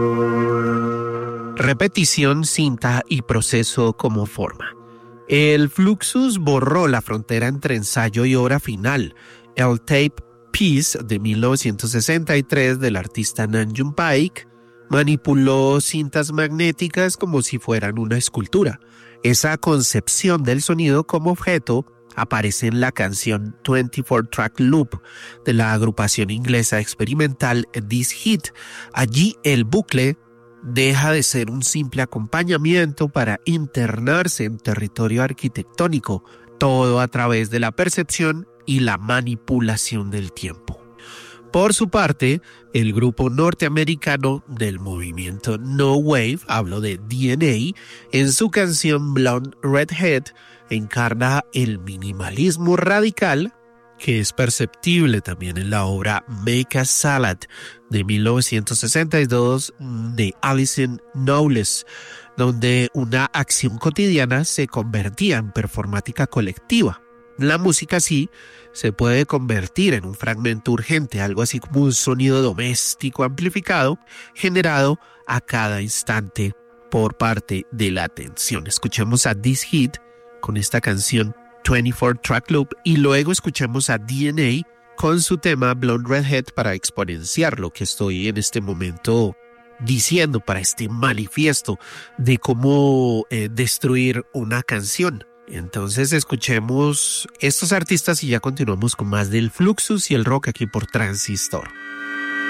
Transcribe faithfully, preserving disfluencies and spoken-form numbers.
Repetición, cinta y proceso como forma. El Fluxus borró la frontera entre ensayo y obra final. El tape piece de mil novecientos sesenta y tres del artista Nanjun Paik manipuló cintas magnéticas como si fueran una escultura. Esa concepción del sonido como objeto aparece en la canción veinticuatro track Loop de la agrupación inglesa experimental This Hit. Allí el bucle deja de ser un simple acompañamiento para internarse en territorio arquitectónico, todo a través de la percepción y la manipulación del tiempo. Por su parte, el grupo norteamericano del movimiento No Wave, hablo de D N A, en su canción Blonde Redhead, encarna el minimalismo radical que es perceptible también en la obra Make a Salad de mil novecientos sesenta y dos de Alison Knowles, donde una acción cotidiana se convertía en performática colectiva. La música así se puede convertir en un fragmento urgente, algo así como un sonido doméstico amplificado generado a cada instante por parte de la atención. Escuchemos a This Hit con esta canción veinticuatro track Loop y luego escuchemos a D N A con su tema Blonde Redhead para exponenciar lo que estoy en este momento diciendo, para este manifiesto de cómo eh, destruir una canción. Entonces escuchemos estos artistas y ya continuamos con más del Fluxus y el rock aquí por Transistor.